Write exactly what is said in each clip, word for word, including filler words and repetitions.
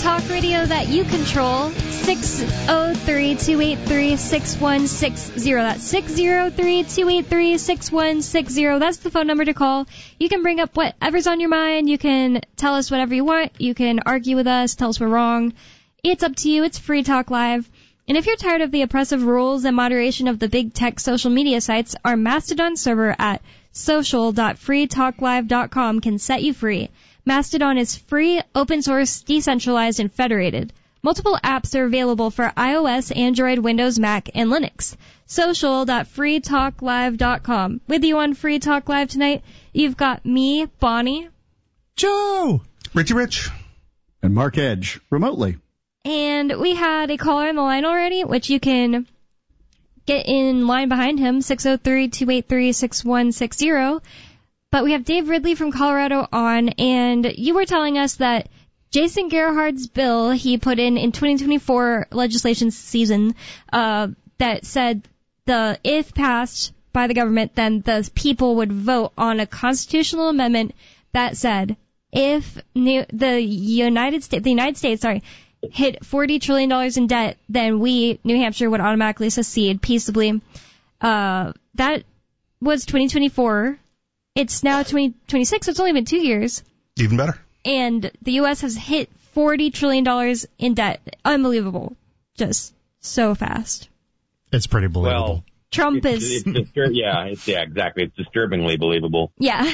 talk radio that you control. six oh three, two eight three, six one six zero. That's six oh three, two eight three, six one six zero. That's the phone number to call. You can bring up whatever's on your mind. You can tell us whatever you want. You can argue with us, tell us we're wrong. It's up to you. It's Free Talk Live. And if you're tired of the oppressive rules and moderation of the big tech social media sites, our Mastodon server at social dot free talk live dot com can set you free. Mastodon is free, open source, decentralized, and federated. Multiple apps are available for iOS, Android, Windows, Mac, and Linux. social dot free talk live dot com. With you on Free Talk Live tonight, you've got me, Bonnie, Joe, Richie Rich, and Mark Edge, remotely. And we had a caller on the line already, which you can get in line behind him, six oh three, two eight three, six one six zero. But we have Dave Ridley from Colorado on, and you were telling us that Jason Gerhardt's bill he put in in twenty twenty-four legislation season uh, that said the if passed by the government, then the people would vote on a constitutional amendment that said if new, the United States, the United States, sorry, hit forty trillion dollars in debt, then we, New Hampshire, would automatically secede peaceably. Uh, that was twenty twenty-four. It's now twenty twenty-six, so it's only been two years. Even better. And the U S has hit forty trillion dollars in debt. Unbelievable. Just so fast. It's pretty believable. Well, Trump it's, is... It's distur- yeah, it's, yeah, exactly. It's disturbingly believable. Yeah.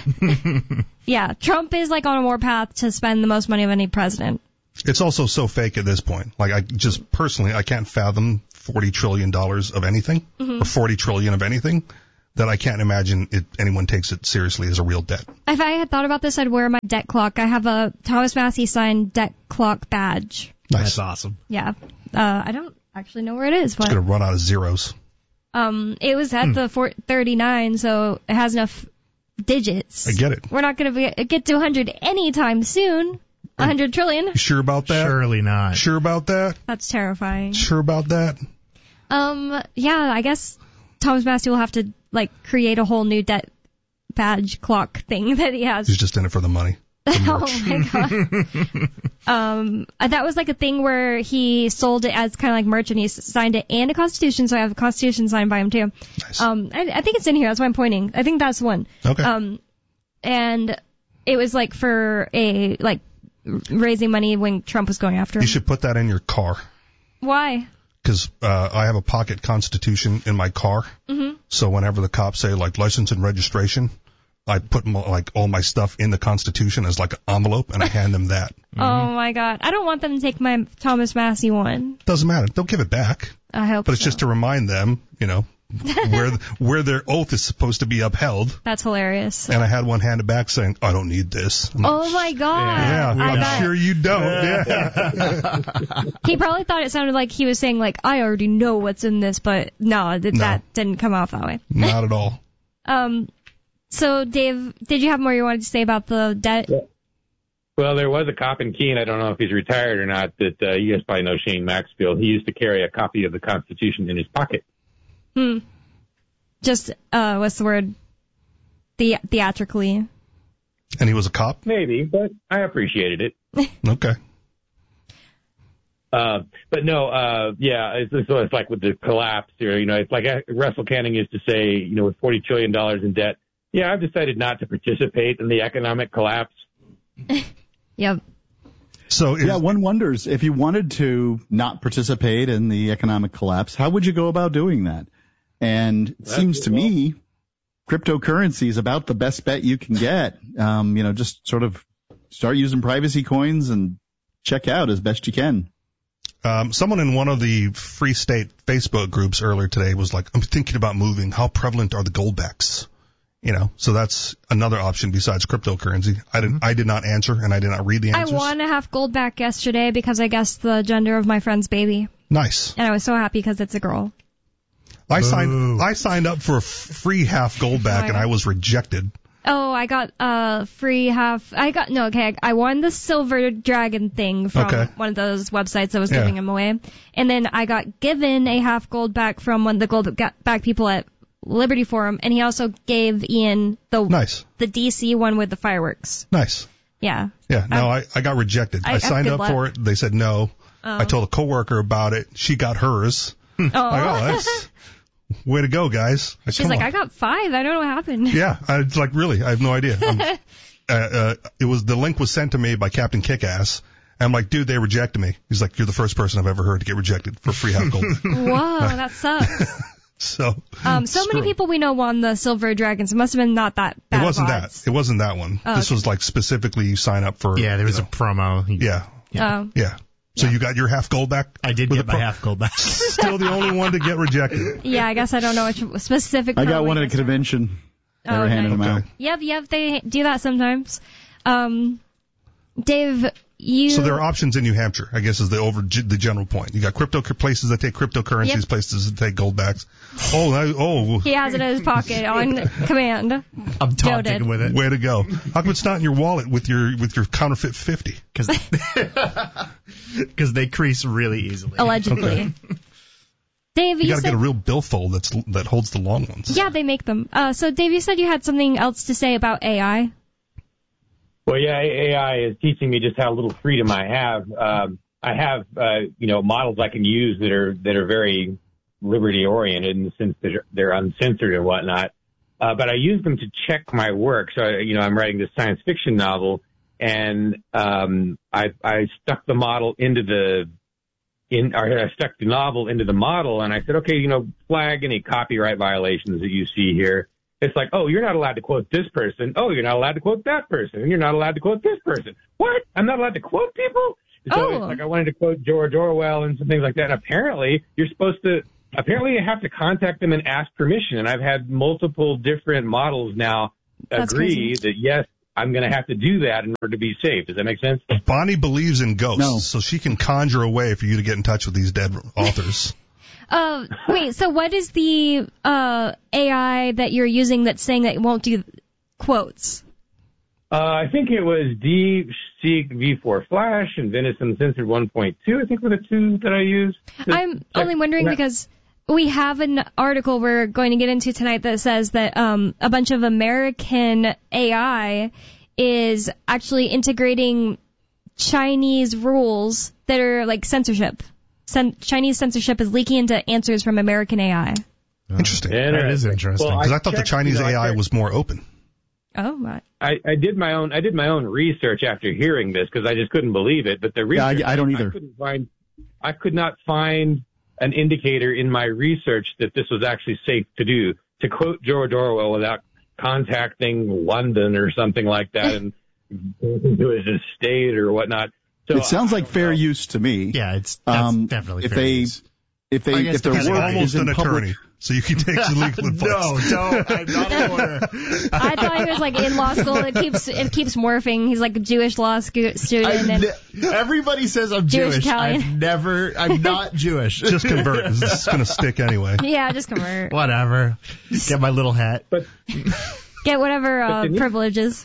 Yeah, Trump is like on a warpath to spend the most money of any president. It's also so fake at this point. Like, I just personally, I can't fathom forty trillion dollars of anything, mm-hmm. or forty trillion dollars of anything, that I can't imagine it, anyone takes it seriously as a real debt. If I had thought about this, I'd wear my debt clock. I have a Thomas Massey signed debt clock badge. Nice. That's awesome. Yeah. Uh, I don't actually know where it is, but... It's going to run out of zeros. Um, it was at hmm. the four thirty-nine, so it has enough digits. I get it. We're not going to get to one hundred anytime soon. one hundred trillion. You sure about that? Surely not. Sure about that? That's terrifying. Sure about that? Um, yeah, I guess Thomas Massey will have to, like, create a whole new debt badge clock thing that he has. He's just in it for the money. Oh, my God. um, that was, like, a thing where he sold it as kind of like merch, and he signed it and a Constitution, so I have a Constitution signed by him, too. Nice. Um, I, I think it's in here. That's why I'm pointing. I think that's the one. Okay. Um, and it was, like, for a, like, raising money when Trump was going after him. You should put that in your car. Why? Because uh, I have a pocket Constitution in my car. Mm-hmm. So whenever the cops say, like, license and registration, I put, my, like, all my stuff in the Constitution as, like, an envelope, and I hand them that. Mm-hmm. Oh, my God. I don't want them to take my Thomas Massey one. Doesn't matter. They'll give it back. I hope But it's so. just to remind them, you know, where where their oath is supposed to be upheld. That's hilarious. And I had one handed back saying, I don't need this. I'm oh, like, my God. Yeah, I I'm bet. sure you don't. Yeah. He probably thought it sounded like he was saying, like, I already know what's in this, but no, th- No. that didn't come off that way. Not at all. Um, so, Dave, did you have more you wanted to say about the debt? Yeah. Well, there was a cop in Keene, I don't know if he's retired or not, that uh, you guys probably know Shane Maxfield. He used to carry a copy of the Constitution in his pocket. Hmm. Just, uh, what's the word? The- theatrically. And he was a cop? Maybe, but I appreciated it. Okay. Uh, but no, uh, yeah, it's, it's, it's like with the collapse here, you know, it's like Russell Canning used to say, you know, with forty trillion dollars in debt, yeah, I've decided not to participate in the economic collapse. Yep. So is, yeah, one wonders, if you wanted to not participate in the economic collapse, how would you go about doing that? And it That's seems to well. me, cryptocurrency is about the best bet you can get. Um, you know, just sort of start using privacy coins and check out as best you can. Um, someone in one of the Free State Facebook groups earlier today was like, I'm thinking about moving. How prevalent are the goldbacks? You know, so that's another option besides cryptocurrency. I didn't, I did not answer, and I did not read the answers. I won a half gold back yesterday because I guessed the gender of my friend's baby. Nice. And I was so happy because it's a girl. I Ooh. signed, I signed up for a f- free half gold back, Oh, and I was rejected. Oh, I got a free half. I got no. Okay, I won the silver dragon thing from Okay. one of those websites that was Yeah. giving them away, and then I got given a half gold back from one of the gold back people at Liberty Forum, and he also gave Ian the Nice. the D C one with the fireworks. Nice. Yeah. Yeah, no, I, I got rejected. I, I- I signed good up luck. for it. They said no. Oh. I told a coworker about it. She got hers. Oh. Like, oh, that's way to go, guys. Like, She's come like, on. I got five. I don't know what happened. Yeah, I it's like really, I have no idea. I'm, uh, uh, it was the link was sent to me by Captain Kickass. And I'm like, dude, they rejected me. He's like, you're the first person I've ever heard to get rejected for free half gold. Whoa, that sucks. So, Um, so screw many 'em. people we know won the Silver Dragons. It must have been not that bad. It wasn't odds. that. It wasn't that one. Oh, this okay. was like specifically you sign up for. Yeah, there was you a know, promo. Yeah, Oh. yeah. So you got your half gold back? I did With get a my pro- half gold back. Still the only one to get rejected. Yeah, I guess I don't know which specific. I got promo one at you a guys are. convention. They Oh, were handing nice. them out. Okay. Yep, yep, they do that sometimes. Um, Dave, you. So there are options in New Hampshire, I guess, is the over the general point. You got crypto places that take cryptocurrencies, Yep. places that take gold backs. Oh, I, oh, He has it in his pocket on command. I'm Joe taunting did. with it way to go! How come it's not in your wallet with your with your counterfeit fifty? because they crease really easily. Allegedly. Dave, you, You got to said. get a real billfold that's that holds the long ones. Yeah, they make them. Uh, so Dave, you said you had something else to say about A I. Well, yeah, A I is teaching me just how little freedom I have. Um, I have, uh, you know, models I can use that are that are very liberty oriented in the sense that they're, they're uncensored and whatnot. Uh, but I use them to check my work. So, you know, I'm writing this science fiction novel, and um, I, I stuck the model into the in, or I stuck the novel into the model, and I said, okay, you know, flag any copyright violations that you see here. It's like, oh, you're not allowed to quote this person. Oh, you're not allowed to quote that person. And you're not allowed to quote this person. What? I'm not allowed to quote people? So Oh. it's like I wanted to quote George Orwell and some things like that. And apparently, you're supposed to, apparently you have to contact them and ask permission. And I've had multiple different models now That's agree crazy. that, yes, I'm going to have to do that in order to be safe. Does that make sense? Bonnie believes in ghosts, No. so she can conjure a way for you to get in touch with these dead authors. Uh, wait, so what is the uh, A I that you're using that's saying that it won't do quotes? Uh, I think it was DeepSeek V four Flash and Venison Censored one point two, I think were the two that I used. to I'm check- only wondering Yeah. because we have an article we're going to get into tonight that says that um, a bunch of American A I is actually integrating Chinese rules that are like censorship. Cen- Chinese censorship is leaking into answers from American A I. Interesting. Yeah. That is interesting. Well, Because I thought the checked, Chinese you know, I A I checked- was more open. Oh, my. I, I did my own. I did my own research after hearing this because I just couldn't believe it. But the research, Yeah, I- I don't either. I couldn't find. I could not find an indicator in my research that this was actually safe to do. To quote George Orwell without contacting London or something like that and going to his estate or whatnot. So It sounds I like don't fair know. use to me. Yeah, it's that's Um, definitely if fair they use. if they I guess if their depends He's on work how almost is an in public, attorney, so you can take some legal advice. No, don't. I'm not a lawyer. I thought he was like in law school. It keeps it keeps morphing. He's like a Jewish law scu- student. I've And ne- everybody says I'm Jewish Jewish. Italian. I've never. I'm not Jewish. Just convert. This is going to stick anyway. yeah, just convert. Whatever. Get my little hat. But Get whatever uh, But the- privileges.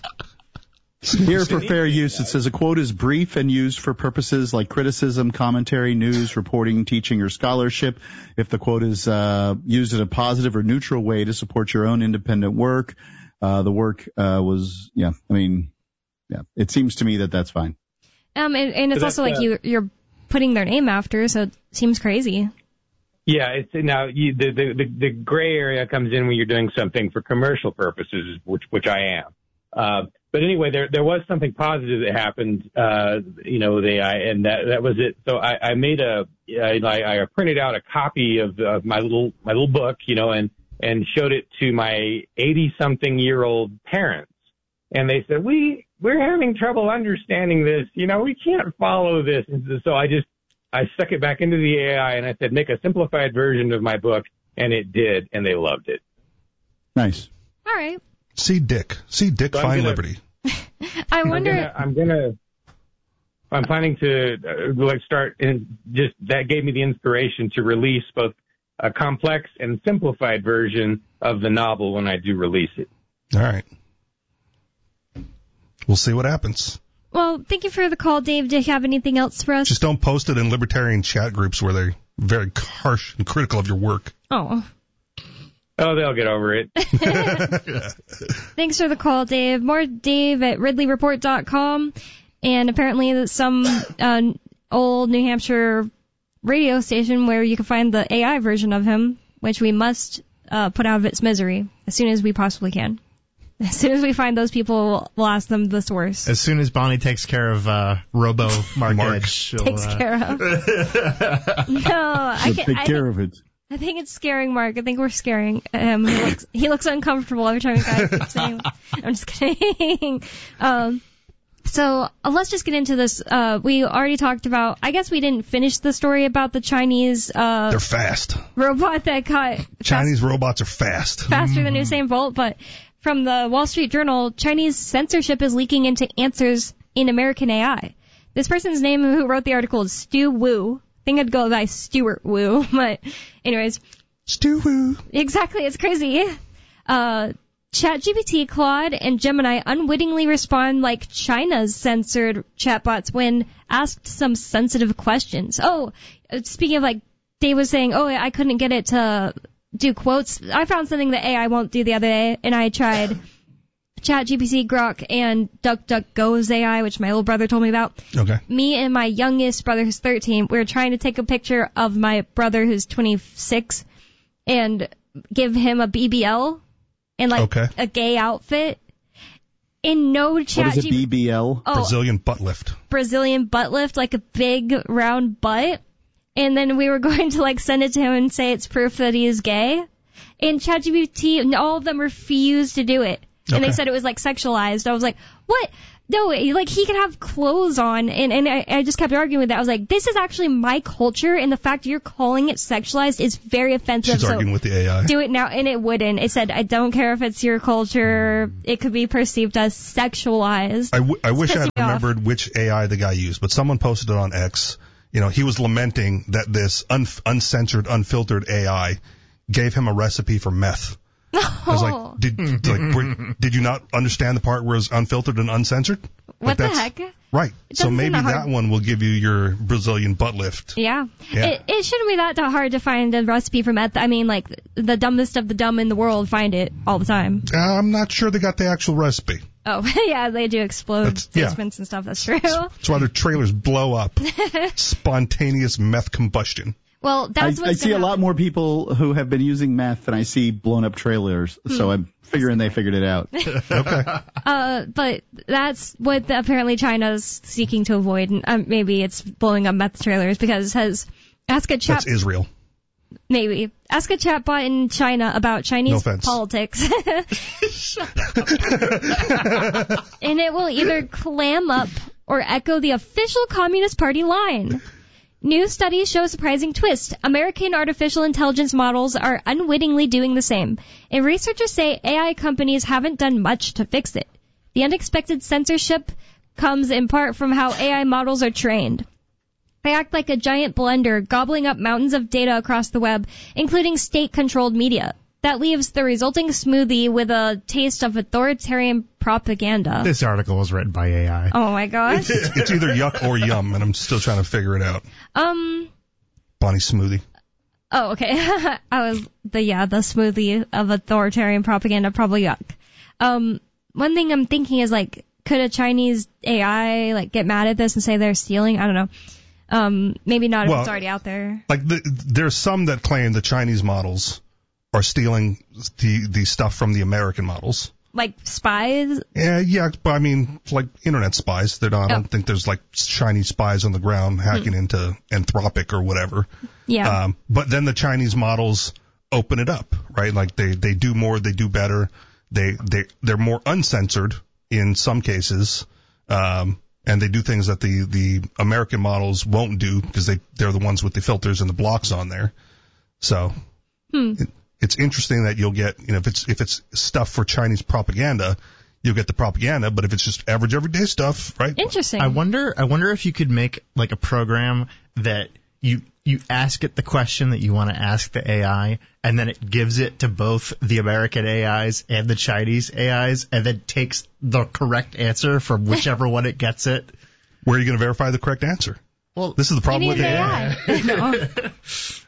here for fair use, it says a quote is brief and used for purposes like criticism, commentary, news, reporting, teaching, or scholarship. If the quote is uh, used in a positive or neutral way to support your own independent work, uh, the work uh, was, yeah, I mean, yeah, it seems to me that that's fine. Um, and, and it's So also that's, like uh, you you're putting their name after, so it seems crazy. yeah, it's now you, the, the the the gray area comes in when you're doing something for commercial purposes, which which I am. Uh, but anyway, there there was something positive that happened, uh, you know, the I and that that was it. So I, I made a I, I printed out a copy of, of my little my little book, you know, and and showed it to my eighty something year old parents, and they said we we're having trouble understanding this, you know, we can't follow this. And so I just I stuck it back into the A I and I said make a simplified version of my book, and it did, and they loved it. Nice. All right. See Dick. See Dick So I'm find gonna- liberty. I I'm wonder. gonna, I'm gonna, I'm planning to uh, like start and just that gave me the inspiration to release both a complex and simplified version of the novel when I do release it. All right. We'll see what happens. Well, thank you for the call, Dave. Do you have anything else for us? Just don't post it in libertarian chat groups where they're very harsh and critical of your work. Oh. Oh, they'll get over it. Thanks for the call, Dave. More Dave at ridley report dot com. And apparently some uh, old New Hampshire radio station where you can find the A I version of him, which we must uh, put out of its misery as soon as we possibly can. As soon as we find those people, we'll ask them the source. As soon as Bonnie takes care of uh, Robo Mark, Mark. Edge, she'll, Takes uh, care of. No, I Take can. I care think, of it. I think it's scaring Mark. I think we're scaring him. He looks, he looks uncomfortable every time a guy keeps saying. I'm just kidding. um, so uh, let's just get into this. Uh, we already talked about. I guess we didn't finish the story about the Chinese uh, They're fast. robot that caught Chinese robots are fast. faster than Usain Bolt, but from the Wall Street Journal, Chinese censorship is leaking into answers in American A I. This person's name who wrote the article is Stu Wu. I think I'd go by Stuart Wu, but anyways. Stu Wu. Exactly, it's crazy. Uh, ChatGPT, Claude, and Gemini unwittingly respond like China's censored chatbots when asked some sensitive questions. Oh, speaking of like, Dave was saying, oh, I couldn't get it to do quotes. I found something that A I won't do the other day, and I tried ChatGPT, Grok, and DuckDuckGo's A I, which my little brother told me about. Okay. Me and my youngest brother, who's thirteen, we were trying to take a picture of my brother, who's twenty-six, and give him a B B L and like Okay. a gay outfit. In no chat, What is a B B L? oh, Brazilian butt lift. Brazilian butt lift, like a big round butt. And then we were going to like send it to him and say it's proof that he is gay. And ChatGPT, all of them refused to do it. And Okay. they said it was like sexualized. I was like, what? No, like he could have clothes on. And, and I, I just kept arguing with that. I was like, this is actually my culture, and the fact you're calling it sexualized is very offensive. She's so arguing with the A I. do it now. And it wouldn't. It said, I don't care if it's your culture. It could be perceived as sexualized. I, w- I wish pissing I'd me off. remembered which A I the guy used, but someone posted it on X. You know, he was lamenting that this un- uncensored, unfiltered A I gave him a recipe for meth. I was like, did like were, did you not understand the part where it's unfiltered and uncensored? Like What the that's- heck? Right. It So doesn't seem maybe that that hard. one will give you your Brazilian butt lift. Yeah. Yeah. It, it shouldn't be that hard to find a recipe for meth. I mean, like, the dumbest of the dumb in the world find it all the time. Uh, I'm not sure they got the actual recipe. Oh, yeah, they do explode That's- yeah. basements and stuff. That's true. That's why their trailers blow up. Spontaneous meth combustion. Well, I, that's what's I see a gonna lot happen. more people who have been using meth than I see blown up trailers, Hmm. so I'm figuring they figured it out. Okay. Uh, but that's what the, apparently China's seeking to avoid. And um, maybe it's blowing up meth trailers because it says, ask a chat, That's Israel. maybe, ask a chatbot in China about No Chinese offense. politics. And it will either clam up or echo the official Communist Party line. New studies show a surprising twist. American artificial intelligence models are unwittingly doing the same, and researchers say A I companies haven't done much to fix it. The unexpected censorship comes in part from how A I models are trained. They act like a giant blender, gobbling up mountains of data across the web, including state-controlled media. That leaves the resulting smoothie with a taste of authoritarian propaganda. This article was written by A I. Oh my gosh. It's, it's either yuck or yum, and I'm still trying to figure it out. Um, Bonnie smoothie. oh, okay. I was, the, yeah, the smoothie of authoritarian propaganda, probably yuck. Um, one thing I'm thinking is like, could a Chinese A I like get mad at this and say they're stealing? I don't know. Um, maybe not if Well, it's already out there. Like the, there's some that claim the Chinese models are stealing the the stuff from the American models. Like spies? Yeah, yeah, but I mean, like internet spies. They're not. I Oh. don't think there's like Chinese spies on the ground hacking into Anthropic or whatever. Yeah. Um, but then the Chinese models open it up, right? Like they they do more, they do better. They they they're more uncensored in some cases. Um, and they do things that the the American models won't do because they they're the ones with the filters and the blocks on there. So. Hmm. It, It's interesting that you'll get, you know, if it's if it's stuff for Chinese propaganda, you'll get the propaganda. But if it's just average everyday stuff, right? Interesting. I wonder. I wonder if you could make like a program that you you ask it the question that you want to ask the A I, and then it gives it to both the American A Is and the Chinese A Is, and then takes the correct answer from whichever one it gets it. Where are you going to verify the correct answer? Well, This is the problem You with need A I. an A I. No.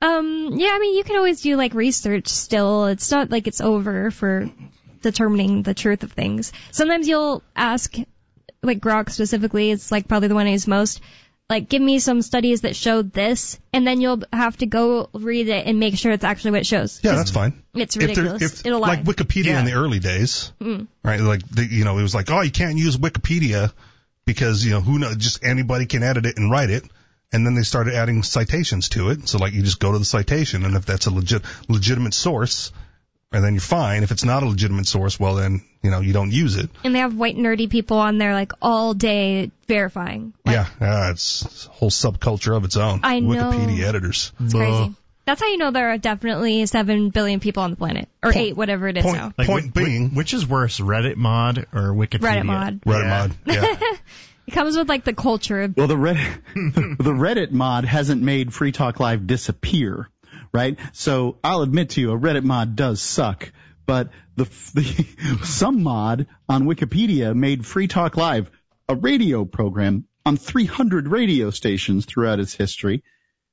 Um, yeah, I mean, you can always do like research still. It's not like it's over for determining the truth of things. Sometimes you'll ask, like Grok specifically, it's like probably the one I use most, like, give me some studies that showed this, and then you'll have to go read it and make sure it's actually what it shows. Yeah, that's fine. It's If there- ridiculous. if- It'll lie. like Wikipedia Yeah. in the early days, Mm. right? Like, the, you know, it was like, oh, you can't use Wikipedia because, you know, who knows, just anybody can edit it and write it. And then they started adding citations to it. So, like, you just go to the citation, and if that's a legit, legitimate source, and then you're fine. If it's not a legitimate source, well, then, you know, you don't use it. And they have white nerdy people on there like all day verifying. Like, yeah, uh, it's a whole subculture of its own. I know. Wikipedia editors. It's crazy. That's how you know there are definitely seven billion people on the planet. Or Point- eight, whatever it is point- now. Like, Point wh- wh- being- which is worse, Reddit mod or Wikipedia? Reddit mod. Reddit Yeah. mod. Yeah. It comes with like the culture. Well, the Reddit, the Reddit mod hasn't made Free Talk Live disappear, right? So I'll admit to you, a Reddit mod does suck, but the, the some mod on Wikipedia made Free Talk Live a radio program on three hundred radio stations throughout its history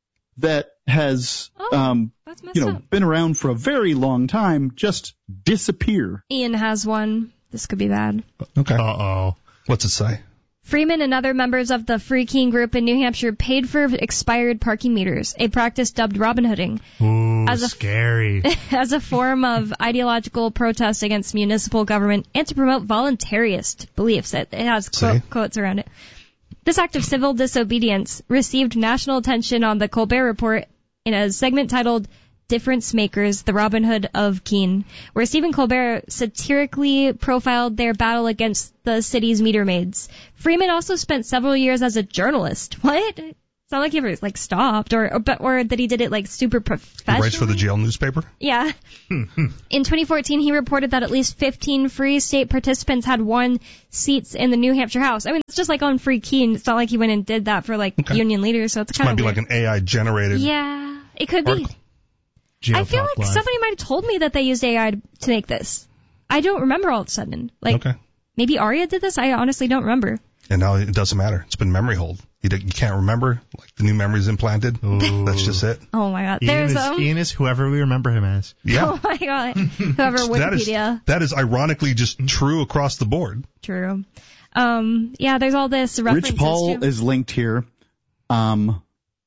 that has, Oh, um, That's messed you know, up. been around for a very long time, just disappear. Ian has one. This could be bad. Okay. Uh-oh. What's it say? Freeman and other members of the Free Keene group in New Hampshire paid for expired parking meters, a practice dubbed Robin Hooding, Ooh, As a- scary. as a form of ideological protest against municipal government and to promote voluntarist beliefs. It, it has See? quote, quotes around it. This act of civil disobedience received national attention on the Colbert Report in a segment titled Difference Makers, the Robin Hood of Keene, where Stephen Colbert satirically profiled their battle against the city's meter maids. Freeman also spent several years as a journalist. What? It's not like he ever like stopped, or or, but- or that he did it like super He professionally. writes for the jail newspaper? Yeah. In twenty fourteen, he reported that at least fifteen Free State participants had won seats in the New Hampshire House. I mean, it's just like on Free Keene. It's not like he went and did that for like Okay. union leaders, so it's This kind might of be weird. like an A I generated Yeah, it could be. article. I feel Geotalk like Live. somebody might have told me that they used A I to make this. I don't remember all of a sudden. Like, Okay. maybe Arya did this? I honestly don't remember. And now it doesn't matter. It's been memory hold. You, don't- you can't remember, like the new memory's implanted. Ooh. That's just it. Oh my god. Ian There's is, um. Ian is whoever we remember him as. Yeah. Oh my god. Whoever That is, Wikipedia. that is ironically just true across the board. True. Um. Yeah. There's all this references Rich Paul to. is linked here. Um,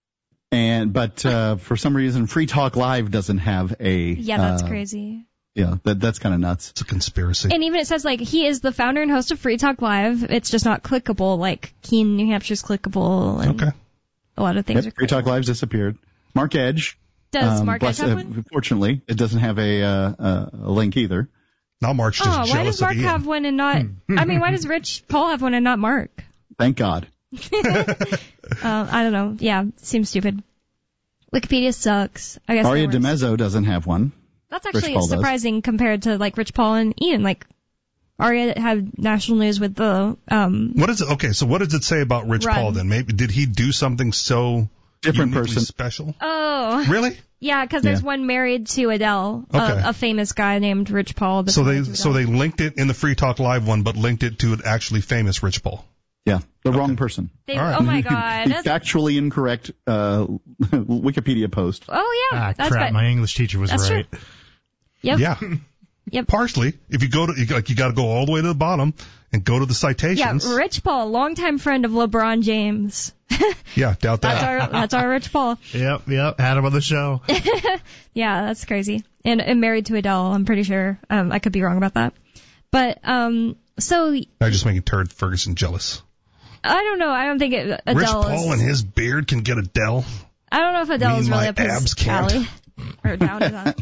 and, but, uh, for some reason, Free Talk Live doesn't have a, Yeah, that's uh, crazy. Yeah, that, that's kind of nuts. It's a conspiracy. And even it says, like, he is the founder and host of Free Talk Live. It's just not clickable, like Keene, New Hampshire's clickable, and Okay. a lot of things Yep, are Free Talk clickable. Live's disappeared. Mark Edge. Does um, Mark Edge bless- have uh, one? Fortunately, it doesn't have a, uh, uh, a link either. Now Mark's just Oh, why jealous does Mark of Ian. have one and not... I mean, why does Rich Paul have one and not Mark? Thank God. Uh, I don't know. Yeah, seems stupid. Wikipedia sucks. I guess Aria they're worse. DeMezzo doesn't have one. That's Rich actually Paul does. surprising compared to, like, Rich Paul and Ian. Like, Aria had national news with the... um What is it? Okay, so what does it say about Rich Run. Paul then? Maybe did he do something so Different uniquely person. special? Oh... Really? Yeah, because there's Yeah. one married to Adele, Okay. a, a famous guy named Rich Paul. that's So they married to so Adele. they linked it in the Free Talk Live one, but linked it to an actually famous Rich Paul. Yeah, the wrong person. They- all right. Oh my The god. That's- factually incorrect uh, Wikipedia post. oh yeah. Ah, that's crap. bad. My English teacher was That's right. true. Yep. Yeah. Yep. Partially, if you go to you, like you got to go all the way to the bottom and go to the Yeah, citations. Rich Paul, longtime friend of LeBron James. Yeah, doubt That's that. our that's our Rich Paul. Yep, yep. Had him on the show. Yeah, that's crazy. And, and married to Adele, I'm pretty sure. Um, I could be wrong about that. But um, so I'm just making Turd Ferguson jealous. I don't know. I don't think it, Adele Rich Paul is. and his beard can get Adele. I don't know if Adele Me is and really my up his abs can't. alley or down to that.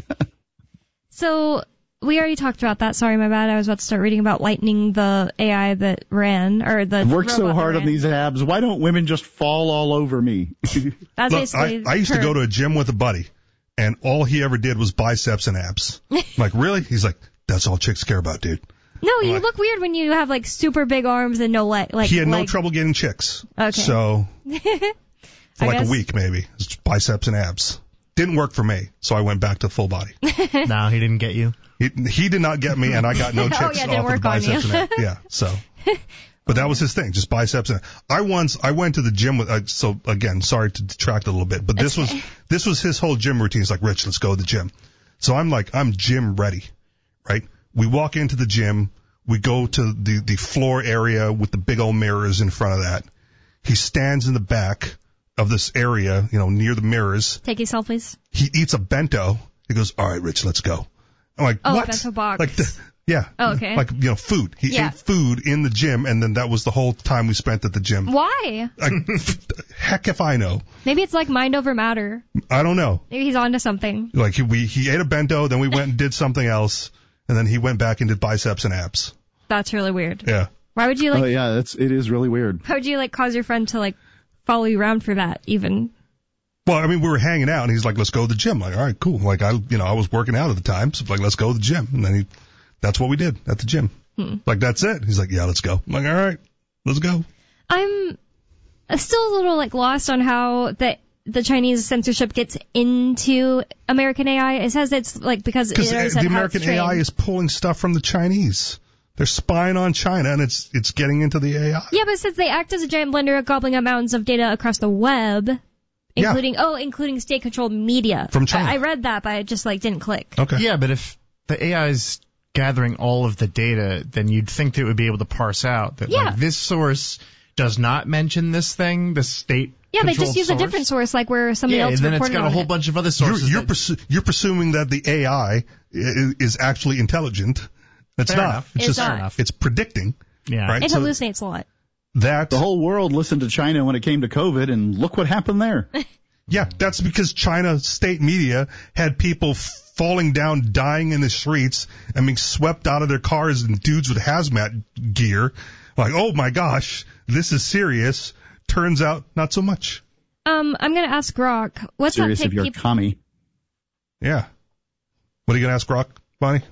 So we already talked about that. Sorry, my bad. I was about to start reading about lightning, the A I that ran, or the I've worked so robot that hard on ran. these abs. Why don't women just fall all over me? That's Look, basically I, I used to her. go to a gym with a buddy, and all he ever did was biceps and abs. Like, really? He's like, that's all chicks care about, dude. No, you Like- look weird when you have like super big arms and no leg. Like He had no leg. trouble getting chicks. Okay. So, for I like guess. a week maybe, it's just biceps and abs. Didn't work for me, so I went back to full body. No, he didn't get you. He, he did not get me, and I got no Oh, chicks yeah, it didn't off of the work on biceps you. and abs. Yeah, so But that was his thing, just biceps. And I once, I went to the gym with, uh, so again, sorry to detract a little bit, but this was, this was his whole gym routine. He's like, Rich, let's go to the gym. So I'm like, I'm gym ready, right? We walk into the gym, we go to the, the floor area with the big old mirrors in front of that. He stands in the back of this area, you know, near the mirrors. Take a selfies. He eats a bento. He goes, all right, Rich, let's go. I'm like, oh, what? bento box. Like the, Yeah. Oh, okay. Like, you know, food. He yeah. ate food in the gym, and then that was the whole time we spent at the gym. Why? Like, heck if I know. Maybe it's like mind over matter. I don't know. Maybe he's onto something. Like, he, we, he ate a bento, then we went and did something else, and then he went back and did biceps and abs. That's really weird. Yeah. Why would you, like... Oh, yeah, that's, it is really weird. How would you, like, cause your friend to, like, follow you around for that, even? Well, I mean, we were hanging out, and he's like, let's go to the gym. Like, all right, cool. Like, I, you know, I was working out at the time, so like, let's go to the gym. And then he... That's what we did at the gym. Hmm. Like, that's it. He's like, yeah, let's go. I'm like, all right, let's go. I'm still a little, like, lost on how the the Chinese censorship gets into American A I. It says it's, like, because it already said the how American it's trained. A I is pulling stuff from the Chinese. They're spying on China, and it's it's getting into the A I. Yeah, but it says they act as a giant blender, gobbling up mountains of data across the web, including, yeah. oh, including state-controlled media. From China. I, I read that, but it just, like, didn't click. Okay. Yeah, but if the A I's gathering all of the data, then you'd think that it would be able to parse out that yeah. like this source does not mention this thing, the state. Yeah, they just use source. a different source, like where somebody yeah, else and then reported it's got a whole it. bunch of other sources. You're, you're, presu- you're presuming that the A I is, is actually intelligent. It's Fair not. Enough. It's, it's just not. It's predicting. Yeah, right? It so hallucinates a lot. That the whole world listened to China when it came to COVID, and look what happened there. Yeah, that's because China state media had people falling down, dying in the streets, and being swept out of their cars, and dudes with hazmat gear. Like, oh my gosh, this is serious. Turns out, not so much. Um, I'm gonna ask Grok. What's serious that if you're a commie. Yeah. What are you gonna ask Grok, Bonnie?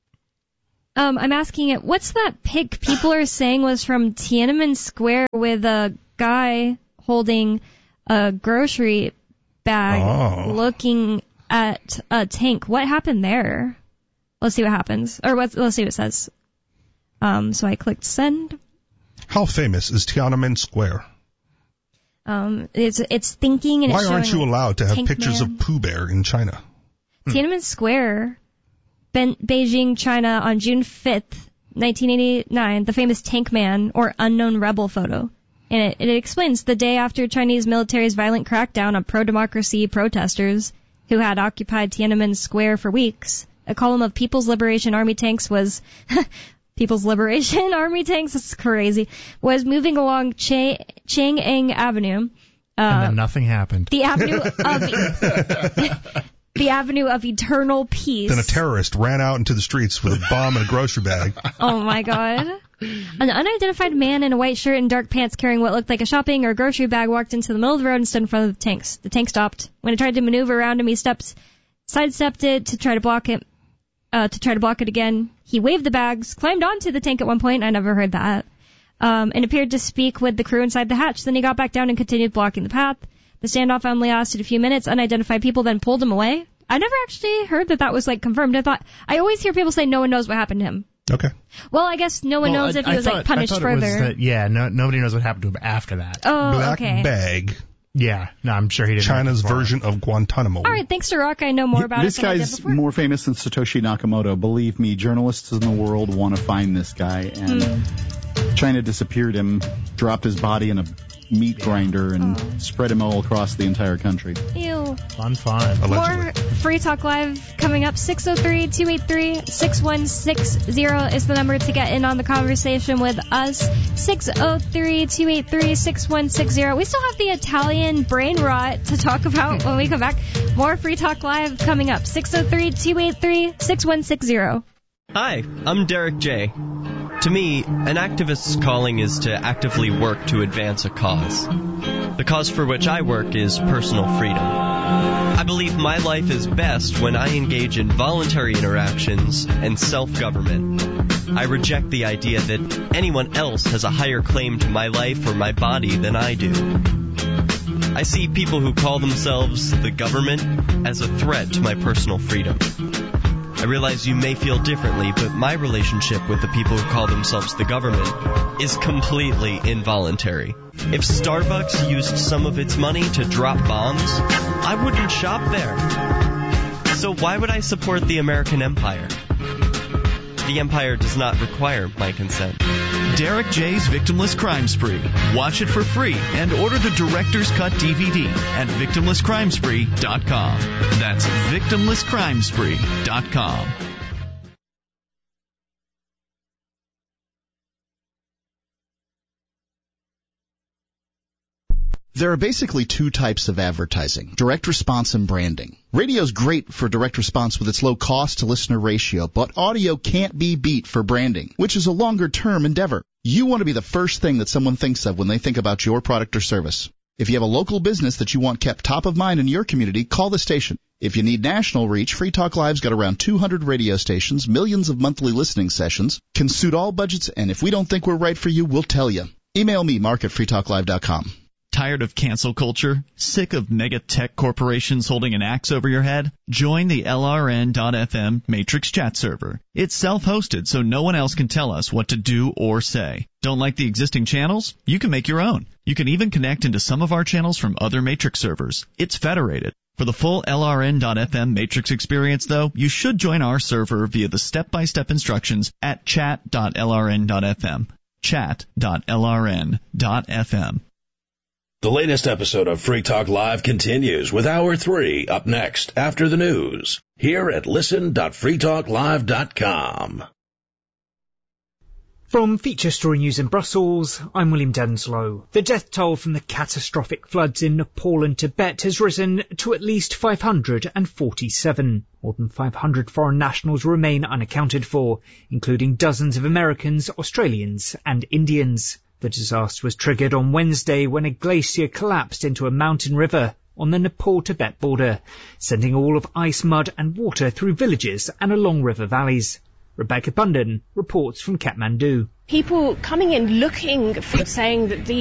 Um, I'm asking it, what's that pic people are saying was from Tiananmen Square with a guy holding a grocery bag oh. looking at a tank? What happened there? Let's see what happens. Or what, let's see what it says. Um, so I clicked send. How famous is Tiananmen Square? Um, it's, it's thinking and Why it's aren't you showing allowed to have Tank pictures Man. of Pooh Bear in China? Tiananmen Square, ben- Beijing, China, on June fifth, nineteen eighty-nine, the famous Tank Man, or Unknown Rebel photo. And it, it explains the day after Chinese military's violent crackdown on pro-democracy protesters who had occupied Tiananmen Square for weeks, a column of People's Liberation Army tanks was... People's Liberation Army tanks, that's crazy, was moving along Ch- Chang'an Avenue. Uh, and then nothing happened. The avenue of... The Avenue of Eternal Peace. Then a terrorist ran out into the streets with a bomb and a grocery bag. Oh my god. An unidentified man in a white shirt and dark pants carrying what looked like a shopping or grocery bag walked into the middle of the road and stood in front of the tanks. The tank stopped. When it tried to maneuver around him, he stepped, sidestepped it to try to block it, uh, to try to block it again. He waved the bags, climbed onto the tank at one point. I never heard that. Um, and appeared to speak with the crew inside the hatch. Then he got back down and continued blocking the path. The standoff only lasted a few minutes. Unidentified people then pulled him away. I never actually heard that that was, like, confirmed. I thought, I always hear people say no one knows what happened to him. Okay. Well, I guess no one well, knows I, if he I was, thought, like, punished I thought further. It was that, yeah, no, nobody knows what happened to him after that. Oh, Black okay. bag. Yeah, no, I'm sure he didn't. China's version of Guantanamo. All right, thanks to Rock, I know more about this it than I did guy's before. more famous than Satoshi Nakamoto. Believe me, journalists in the world want to find this guy. And Mm. China disappeared him, dropped his body in a meat grinder, and Oh. spread him all across the entire country. Ew. Fun, fun. Allegedly. More Free Talk Live coming up. six oh three, two eight three, six one six zero is the number to get in on the conversation with us. six oh three, two eight three, six one six zero. We still have the Italian brain rot to talk about when we come back. More Free Talk Live coming up. six oh three, two eight three, six one six zero. Hi, I'm Derek J. To me, an activist's calling is to actively work to advance a cause. The cause for which I work is personal freedom. I believe my life is best when I engage in voluntary interactions and self-government. I reject the idea that anyone else has a higher claim to my life or my body than I do. I see people who call themselves the government as a threat to my personal freedom. I realize you may feel differently, but my relationship with the people who call themselves the government is completely involuntary. If Starbucks used some of its money to drop bombs, I wouldn't shop there. So why would I support the American empire? The empire does not require my consent. Derek J's Victimless Crime Spree. Watch it for free and order the Director's Cut D V D at victimless crime spree dot com. That's victimless crime spree dot com. There are basically two types of advertising, direct response and branding. Radio's great for direct response with its low cost to listener ratio, but audio can't be beat for branding, which is a longer term endeavor. You want to be the first thing that someone thinks of when they think about your product or service. If you have a local business that you want kept top of mind in your community, call the station. If you need national reach, Free Talk Live's got around two hundred radio stations, millions of monthly listening sessions, can suit all budgets, and if we don't think we're right for you, we'll tell you. Email me, mark at free talk live dot com. Tired of cancel culture? Sick of mega tech corporations holding an axe over your head? Join the L R N dot F M Matrix chat server. It's self-hosted, so no one else can tell us what to do or say. Don't like the existing channels? You can make your own. You can even connect into some of our channels from other Matrix servers. It's federated. For the full L R N dot F M Matrix experience, though, you should join our server via the step-by-step instructions at chat dot L R N dot F M. chat dot L R N dot F M. The latest episode of Free Talk Live continues with Hour three up next after the news here at listen dot free talk live dot com. From Feature Story News in Brussels, I'm William Denslow. The death toll from the catastrophic floods in Nepal and Tibet has risen to at least five hundred forty-seven. More than five hundred foreign nationals remain unaccounted for, including dozens of Americans, Australians and Indians. The disaster was triggered on Wednesday when a glacier collapsed into a mountain river on the Nepal-Tibet border, sending all of ice, mud and water through villages and along river valleys. Rebecca Bunden reports from Kathmandu. People coming in looking for saying that the